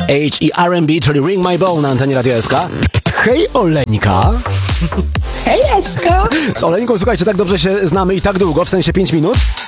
H i R&B, czyli Ring My Bone na antenie Radio SK. Hej Oleńka. Hej, Esko! Z Oleńką, słuchajcie, tak dobrze się znamy i tak długo, w sensie 5 minut,